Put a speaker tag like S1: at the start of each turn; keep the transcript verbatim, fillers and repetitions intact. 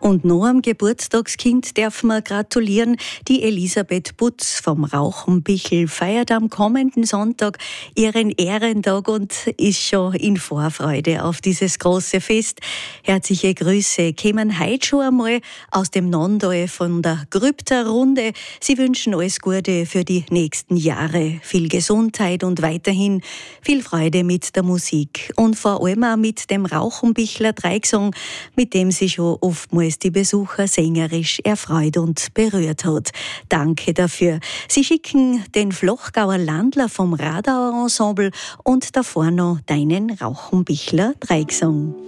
S1: Und noch am Geburtstagskind darf man gratulieren. Die Elisabeth Butz vom Rauchenbichl feiert am kommenden Sonntag ihren Ehrentag und ist schon in Vorfreude auf dieses große Fest. Herzliche Grüße kämen heute schon einmal aus dem Nondal von der Grübter Runde. Sie wünschen alles Gute für die nächsten Jahre. Viel Gesundheit und weiterhin viel Freude mit der Musik. Und vor allem auch mit dem Rauchenbichler Dreigesang, mit dem sie schon oftmals die Besucher sängerisch erfreut und berührt hat. Danke dafür. Sie schicken den Flochgauer Landler vom Radauer Ensemble und davor noch deinen Rauchenbichler Dreigesang.